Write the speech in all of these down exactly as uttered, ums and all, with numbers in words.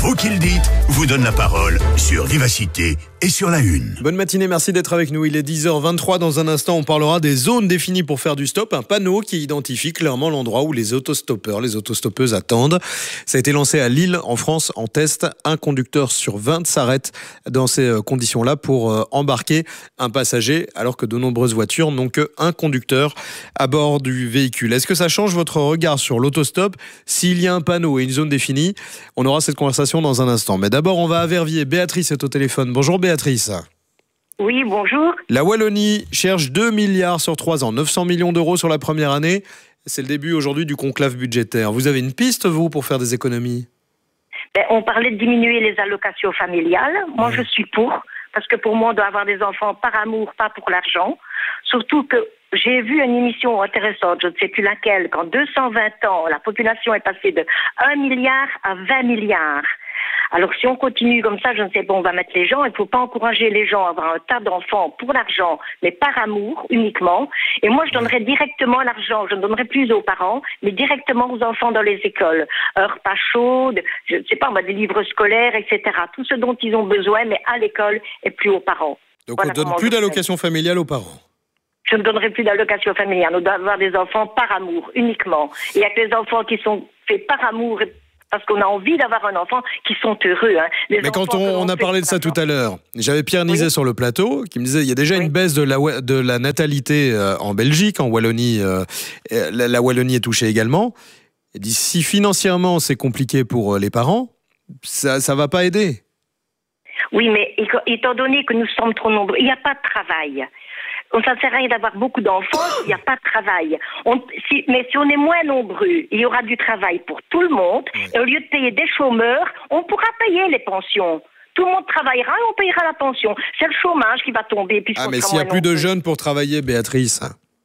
Vous qui le dites vous donne la parole sur Vivacité et sur La Une. Bonne matinée, merci d'être avec nous. Il est dix heures vingt-trois. Dans un instant, on parlera des zones définies pour faire du stop. Un panneau qui identifie clairement l'endroit où les autostoppeurs, les autostoppeuses attendent. Ça a été lancé à Lille, en France, en test. Un conducteur sur vingt s'arrête dans ces conditions-là pour embarquer un passager, alors que de nombreuses voitures n'ont qu'un conducteur à bord du véhicule. Est-ce que ça change votre regard sur l'autostop s'il y a un panneau et une zone définie? On aura cette conversation dans un instant. Mais d'abord, on va à Verviers. Béatrice est au téléphone. Bonjour Béatrice. Oui, bonjour. La Wallonie cherche deux milliards sur trois ans, neuf cents millions d'euros sur la première année. C'est le début aujourd'hui du conclave budgétaire. Vous avez une piste, vous, pour faire des économies? Ben, on parlait de diminuer les allocations familiales. Moi, je suis pour. Parce que pour moi, on doit avoir des enfants par amour, pas pour l'argent. Surtout que j'ai vu une émission intéressante, je ne sais plus laquelle, qu'en deux cent vingt ans, la population est passée de un milliard à vingt milliards. Alors si on continue comme ça, je ne sais pas, on va mettre les gens, il ne faut pas encourager les gens à avoir un tas d'enfants pour l'argent, mais par amour uniquement. Et moi, je donnerais directement l'argent, je ne donnerais plus aux parents, mais directement aux enfants dans les écoles. Heures pas chaudes, je ne sais pas, on va des livres scolaires, et cetera. Tout ce dont ils ont besoin, mais à l'école et plus aux parents. Donc voilà, on ne donne plus d'allocation familiale aux parents? Je ne donnerai plus d'allocation familiale. On doit avoir des enfants par amour, uniquement. Et avec les enfants qui sont faits par amour, parce qu'on a envie d'avoir un enfant, qui sont heureux. Hein. Les Mais quand on, on a parlé de ça tout à l'heure, j'avais Pierre Nizet oui. sur le plateau, qui me disait il y a déjà oui. une baisse de la, de la natalité euh, en Belgique, en Wallonie. Euh, la, la Wallonie est touchée également. Il dit si financièrement c'est compliqué pour les parents, ça ne va pas aider. Oui, mais étant donné que nous sommes trop nombreux, il n'y a pas de travail. Ça ne sert à rien d'avoir beaucoup d'enfants s'il n'y a pas de travail. On, si, mais si on est moins nombreux, il y aura du travail pour tout le monde. Oui. Et au lieu de payer des chômeurs, on pourra payer les pensions. Tout le monde travaillera et on payera la pension. C'est le chômage qui va tomber. Ah, mais s'il n'y a plus de jeunes pour travailler, Béatrice.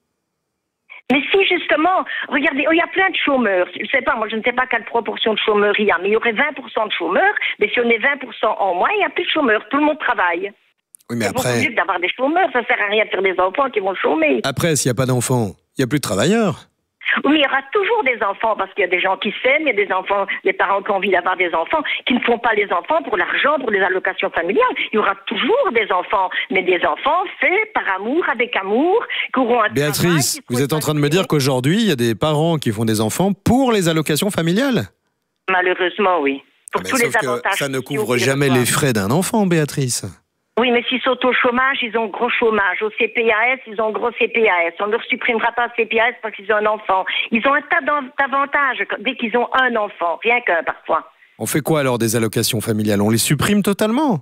Mais si, justement, regardez, il y a plein de chômeurs. Je ne sais pas, moi, je ne sais pas quelle proportion de chômeurs il y a, mais il y aurait vingt pour cent de chômeurs. Mais si on est vingt pour cent en moins, il n'y a plus de chômeurs. Tout le monde travaille. Oui, mais c'est après... beaucoup mieux d'avoir des chômeurs, ça ne sert à rien de faire des enfants qui vont chômer. Après, s'il n'y a pas d'enfants, il n'y a plus de travailleurs. Oui, il y aura toujours des enfants, parce qu'il y a des gens qui s'aiment, il y a des enfants, des parents qui ont envie d'avoir des enfants, qui ne font pas les enfants pour l'argent, pour les allocations familiales. Il y aura toujours des enfants, mais des enfants faits par amour, avec amour, qui auront un Béatrice, travail, vous êtes en train de me dire qu'aujourd'hui, il y a des parents qui font des enfants pour les allocations familiales? Sauf oui. Pour ah tous les avantages. Ça ne couvre jamais les frais d'un enfant, Béatrice. Oui, mais s'ils sont au chômage, ils ont gros chômage. Au C P A S, ils ont gros C P A S. On ne leur supprimera pas le C P A S parce qu'ils ont un enfant. Ils ont un tas d'avantages dès qu'ils ont un enfant, rien qu'un parfois. On fait quoi alors des allocations familiales? On les supprime totalement?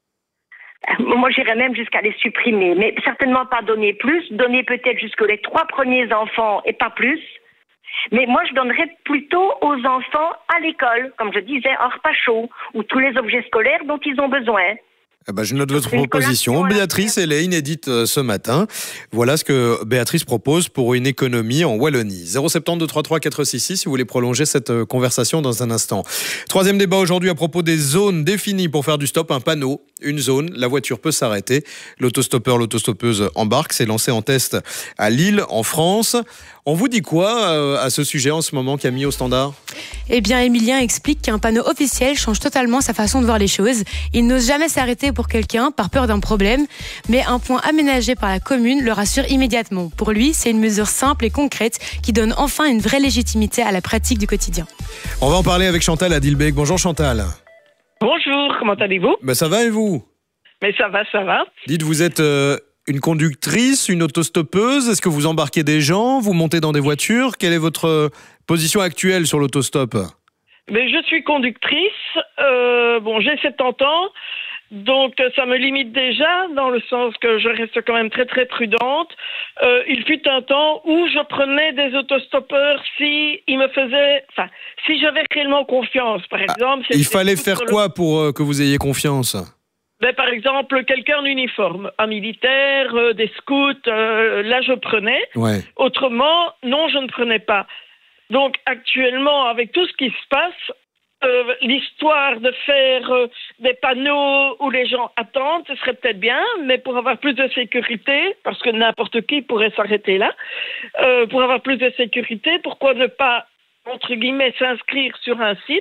Moi, j'irais même jusqu'à les supprimer, mais certainement pas donner plus. Donner peut-être jusque les trois premiers enfants et pas plus. Mais moi, je donnerais plutôt aux enfants à l'école, comme je disais, hors pas chaud, ou tous les objets scolaires dont ils ont besoin. Eh ben, je note votre proposition. Béatrice, elle est inédite ce matin. Voilà ce que Béatrice propose pour une économie en Wallonie. zéro sept deux trois trois quatre six six si vous voulez prolonger cette conversation dans un instant. Troisième débat aujourd'hui à propos des zones définies pour faire du stop. Un panneau, une zone, la voiture peut s'arrêter. L'autostoppeur, l'autostoppeuse embarque. C'est lancé en test à Lille, en France. On vous dit quoi euh, à ce sujet en ce moment, Camille, au standard? Eh bien, Emilien explique qu'un panneau officiel change totalement sa façon de voir les choses. Il n'ose jamais s'arrêter pour quelqu'un par peur d'un problème, mais un point aménagé par la commune le rassure immédiatement. Pour lui, c'est une mesure simple et concrète qui donne enfin une vraie légitimité à la pratique du quotidien. On va en parler avec Chantal à Dilbeek. Bonjour Chantal. Bonjour, comment allez-vous? Ben, ça va et vous? Mais ça va, ça va. Dites, vous êtes... Euh... Une conductrice, une autostoppeuse? Est-ce que vous embarquez des gens? Vous montez dans des voitures? Quelle est votre position actuelle sur l'autostop? Mais je suis conductrice. Euh, bon, j'ai soixante-dix ans. Donc, ça me limite déjà, dans le sens que je reste quand même très, très prudente. Euh, il fut un temps où je prenais des autostoppeurs si ils me faisaient... Enfin, si j'avais réellement confiance, par exemple... Ah, il fallait faire quoi pour euh, que vous ayez confiance? Ben, par exemple, quelqu'un en uniforme, un militaire, euh, des scouts, euh, là je prenais. Ouais. Autrement, non, je ne prenais pas. Donc actuellement, avec tout ce qui se passe, euh, l'histoire de faire euh, des panneaux où les gens attendent, ce serait peut-être bien, mais pour avoir plus de sécurité, parce que n'importe qui pourrait s'arrêter là, euh, pour avoir plus de sécurité, pourquoi ne pas, entre guillemets, s'inscrire sur un site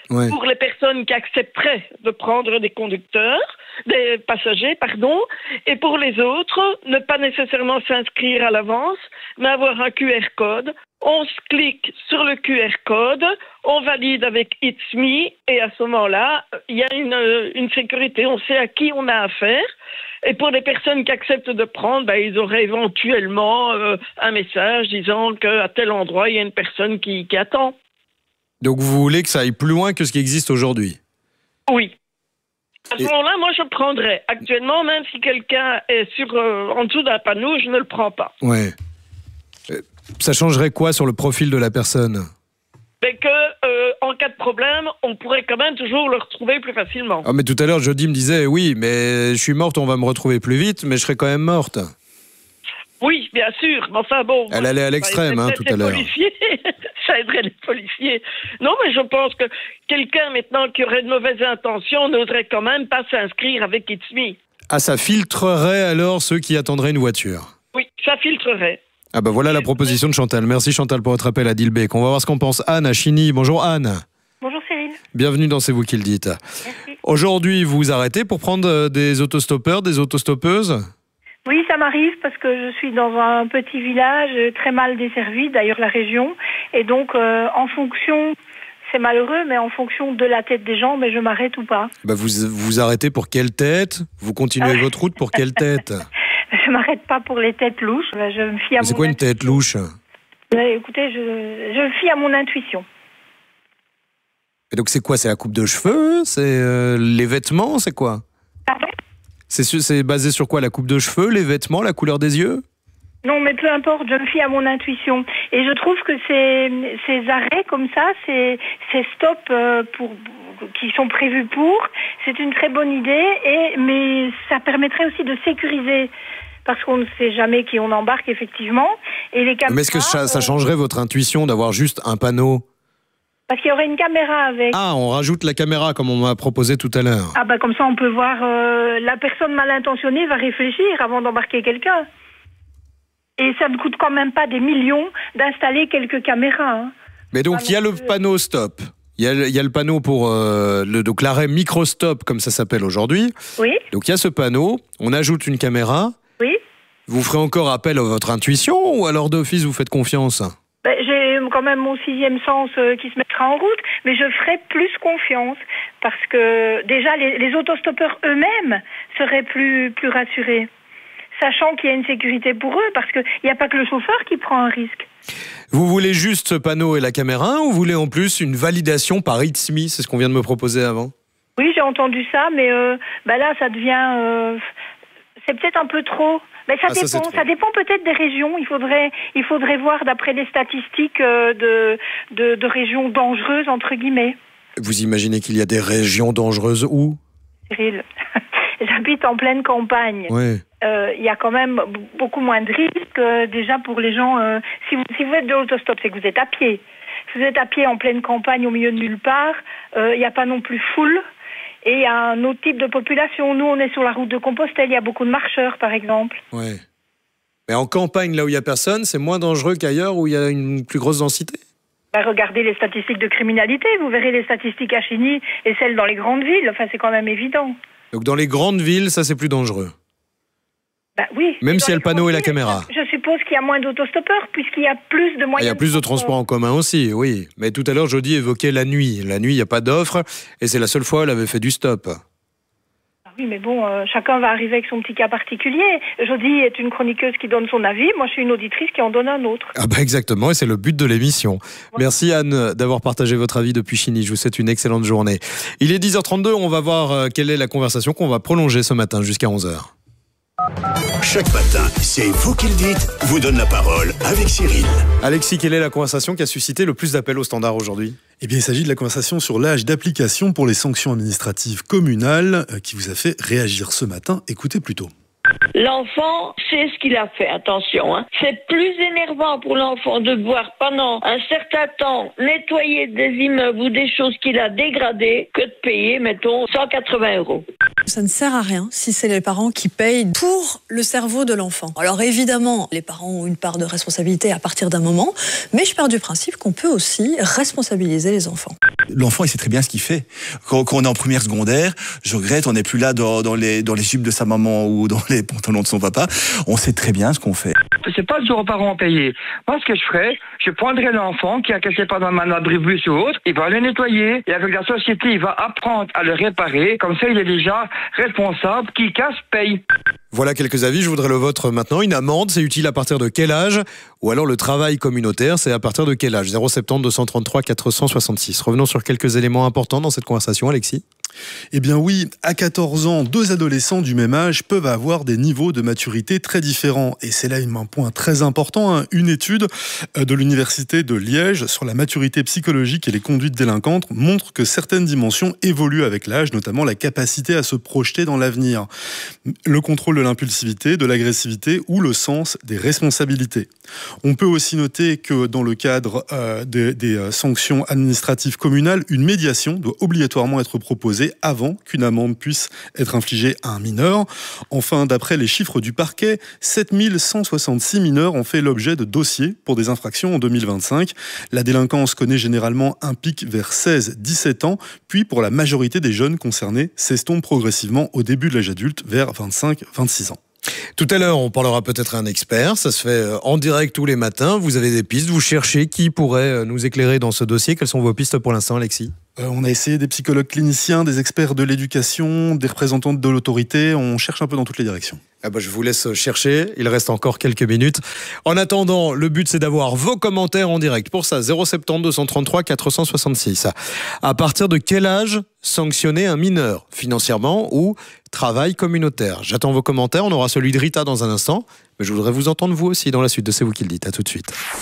Ouais. pour les personnes qui accepteraient de prendre des conducteurs, des passagers, pardon, et pour les autres, ne pas nécessairement s'inscrire à l'avance, mais avoir un Q R code. On se clique sur le Q R code, on valide avec It's Me, et à ce moment-là, il y a une, une sécurité, on sait à qui on a affaire. Et pour les personnes qui acceptent de prendre, ben, ils auraient éventuellement euh, un message disant qu'à tel endroit, il y a une personne qui, qui attend. Donc vous voulez que ça aille plus loin que ce qui existe aujourd'hui? Oui. À ce Et... moment-là, moi, je prendrais. Actuellement, même si quelqu'un est sur, euh, en dessous d'un panneau, je ne le prends pas. Ouais. Euh, ça changerait quoi sur le profil de la personne? Mais que, euh, en cas de problème, on pourrait quand même toujours le retrouver plus facilement. Ah mais tout à l'heure, Jody me disait, oui, mais je suis morte, on va me retrouver plus vite, mais je serais quand même morte. Oui, bien sûr, mais enfin bon... Elle allait à l'extrême, hein, tout à l'heure. Ça aiderait les policiers. Non, mais je pense que quelqu'un maintenant qui aurait de mauvaises intentions n'oserait quand même pas s'inscrire avec It's Me. Ah, ça filtrerait alors ceux qui attendraient une voiture? Oui, ça filtrerait. Ah bah voilà la proposition de Chantal. Merci Chantal pour votre appel à Dilbeek. On va voir ce qu'en pense Anne à Chigny. Bonjour Anne. Bonjour Cyril. Bienvenue dans C'est vous qui le dites. Merci. Aujourd'hui, vous vous arrêtez pour prendre des autostoppeurs, des autostoppeuses? Oui, ça m'arrive parce que je suis dans un petit village très mal desservi, d'ailleurs la région. Et donc, euh, en fonction, c'est malheureux, mais en fonction de la tête des gens, mais je m'arrête ou pas. Bah vous vous arrêtez pour quelle tête? Vous continuez ah. votre route pour quelle tête? Je m'arrête pas pour les têtes louches. Je me fie à c'est quoi une tête louche? Écoutez, je, je me fie à mon intuition. Et donc c'est quoi? C'est la coupe de cheveux? C'est euh, les vêtements? C'est quoi? Pardon? C'est, c'est basé sur quoi? La coupe de cheveux, les vêtements, la couleur des yeux? Non, mais peu importe, je me fie à mon intuition. Et je trouve que ces, ces arrêts comme ça, ces, ces stops euh, pour, qui sont prévus pour, c'est une très bonne idée, et, mais ça permettrait aussi de sécuriser, parce qu'on ne sait jamais qui on embarque, effectivement. Et les caméras, mais est-ce que ça, ça changerait votre intuition d'avoir juste un panneau? Parce qu'il y aurait une caméra avec. Ah, on rajoute la caméra comme on m'a proposé tout à l'heure. Ah bah comme ça on peut voir, euh, la personne mal intentionnée va réfléchir avant d'embarquer quelqu'un. Et ça ne coûte quand même pas des millions d'installer quelques caméras. Hein. Mais donc il y a le panneau stop. Il y a, il y a le panneau pour euh, le, donc l'arrêt micro-stop comme ça s'appelle aujourd'hui. Oui. Donc il y a ce panneau, on ajoute une caméra. Oui. Vous ferez encore appel à votre intuition ou alors d'office vous faites confiance? Ben, j'ai quand même mon sixième sens euh, qui se mettra en route, mais je ferai plus confiance parce que déjà les, les autostoppeurs eux-mêmes seraient plus, plus rassurés, sachant qu'il y a une sécurité pour eux, parce qu'il n'y a pas que le chauffeur qui prend un risque. Vous voulez juste ce panneau et la caméra, ou vous voulez en plus une validation par It's Me? C'est ce qu'on vient de me proposer avant. Oui, j'ai entendu ça, mais euh, ben là ça devient... Euh, c'est peut-être un peu trop... Mais ça, ah, dépend, ça, ça dépend peut-être des régions. Il faudrait, il faudrait voir d'après les statistiques euh, de, de, de régions dangereuses, entre guillemets. Vous imaginez qu'il y a des régions dangereuses où? Cyril, j'habite en pleine campagne. Ouais. Euh, il y a quand même beaucoup moins de risques euh, déjà pour les gens. Euh, si, vous, si vous êtes de l'autostop, c'est que vous êtes à pied. Si vous êtes à pied en pleine campagne, au milieu de nulle part, euh, il n'y a pas non plus foule. Et il y a un autre type de population. Nous, on est sur la route de Compostelle. Il y a beaucoup de marcheurs, par exemple. Ouais. Mais en campagne, là où il n'y a personne, c'est moins dangereux qu'ailleurs où il y a une plus grosse densité? Bah, regardez les statistiques de criminalité. Vous verrez les statistiques à Chigny et celles dans les grandes villes. Enfin, c'est quand même évident. Donc dans les grandes villes, ça, c'est plus dangereux? Bah oui. Même s'il y a le panneau et la caméra. Je suppose qu'il y a moins d'autostoppeurs puisqu'il y a plus de moyens. Il y a plus de transports en commun aussi, oui. Mais tout à l'heure, Jody évoquait la nuit. La nuit, il n'y a pas d'offre et c'est la seule fois où elle avait fait du stop. Ah oui, mais bon, euh, chacun va arriver avec son petit cas particulier. Jody est une chroniqueuse qui donne son avis. Moi, je suis une auditrice qui en donne un autre. Ah bah exactement, et c'est le but de l'émission. Ouais. Merci Anne d'avoir partagé votre avis depuis Chigny. Je vous souhaite une excellente journée. Il est dix heures trente-deux, on va voir euh, quelle est la conversation qu'on va prolonger ce matin jusqu'à onze heures. Chaque matin, c'est vous qui le dites, vous donne la parole avec Cyril. Alexis, quelle est la conversation qui a suscité le plus d'appels au standard aujourd'hui? Eh bien, il s'agit de la conversation sur l'âge d'application pour les sanctions administratives communales qui vous a fait réagir ce matin. Écoutez plutôt. L'enfant sait ce qu'il a fait, attention. Hein. C'est plus énervant pour l'enfant de devoir pendant un certain temps nettoyer des immeubles ou des choses qu'il a dégradées que de payer, mettons, cent quatre-vingts euros. Ça ne sert à rien si c'est les parents qui payent pour le cerveau de l'enfant. Alors évidemment, les parents ont une part de responsabilité à partir d'un moment, mais je pars du principe qu'on peut aussi responsabiliser les enfants. L'enfant, il sait très bien ce qu'il fait. Quand, quand on est en première secondaire, je regrette, on n'est plus là dans, dans les dans les jupes de sa maman ou dans les pantalons de son papa. On sait très bien ce qu'on fait. C'est pas toujours aux parents à payer. Moi, ce que je ferais, je prendrais l'enfant qui a quelque part dans un abribus ou autre, il va le nettoyer et avec la société, il va apprendre à le réparer. Comme ça, il est déjà responsable. Qui casse, paye. Voilà quelques avis, je voudrais le vôtre maintenant. Une amende, c'est utile à partir de quel âge? Ou alors le travail communautaire, c'est à partir de quel âge? zéro sept zéro deux cent trente-trois quatre cent soixante-six. Revenons sur quelques éléments importants dans cette conversation, Alexis. Eh bien oui, à quatorze ans, deux adolescents du même âge peuvent avoir des niveaux de maturité très différents. Et c'est là un point très important. Hein. Une étude de l'Université de Liège sur la maturité psychologique et les conduites délinquantes montre que certaines dimensions évoluent avec l'âge, notamment la capacité à se projeter dans l'avenir, le contrôle de l'impulsivité, de l'agressivité ou le sens des responsabilités. On peut aussi noter que dans le cadre euh, des, des sanctions administratives communales, une médiation doit obligatoirement être proposée avant qu'une amende puisse être infligée à un mineur. Enfin, d'après les chiffres du parquet, sept mille cent soixante-six mineurs ont fait l'objet de dossiers pour des infractions en deux mille vingt-cinq. La délinquance connaît généralement un pic vers seize à dix-sept ans, puis pour la majorité des jeunes concernés, s'estompe progressivement au début de l'âge adulte vers vingt-cinq à vingt-six ans. Tout à l'heure, on parlera peut-être à un expert. Ça se fait en direct tous les matins. Vous avez des pistes, vous cherchez qui pourrait nous éclairer dans ce dossier. Quelles sont vos pistes pour l'instant, Alexis ? Euh, on a essayé des psychologues cliniciens, des experts de l'éducation, des représentants de l'autorité. On cherche un peu dans toutes les directions. Ah bah je vous laisse chercher, il reste encore quelques minutes. En attendant, le but c'est d'avoir vos commentaires en direct. Pour ça, zéro sept zéro deux cent trente-trois quatre cent soixante-six. À partir de quel âge sanctionner un mineur, financièrement ou travail communautaire? J'attends vos commentaires, on aura celui de Rita dans un instant. Mais je voudrais vous entendre vous aussi dans la suite de C'est vous qui le dites. À tout de suite.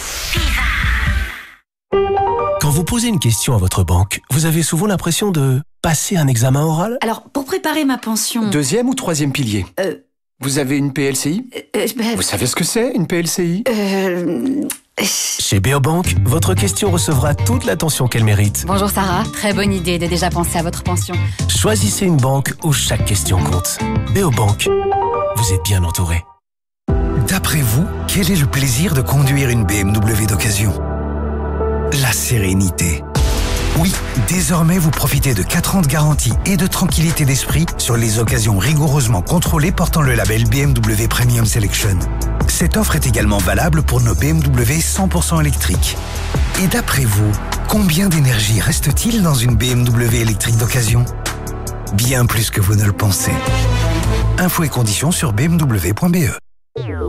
Quand vous posez une question à votre banque, vous avez souvent l'impression de passer un examen oral? Alors, pour préparer ma pension... Deuxième ou troisième pilier? Euh... Vous avez une P L C I? euh, bah... Vous savez ce que c'est, une P L C I? Euh... Chez Beobank, votre question recevra toute l'attention qu'elle mérite. Bonjour Sarah, très bonne idée de déjà penser à votre pension. Choisissez une banque où chaque question compte. Beobank, vous êtes bien entouré. D'après vous, quel est le plaisir de conduire une B M W d'occasion? La sérénité. Oui, désormais vous profitez de quatre ans de garantie et de tranquillité d'esprit sur les occasions rigoureusement contrôlées portant le label B M W Premium Selection. Cette offre est également valable pour nos B M W cent pour cent électriques. Et d'après vous, combien d'énergie reste-t-il dans une B M W électrique d'occasion? Bien plus que vous ne le pensez. Infos et conditions sur b m w point b e.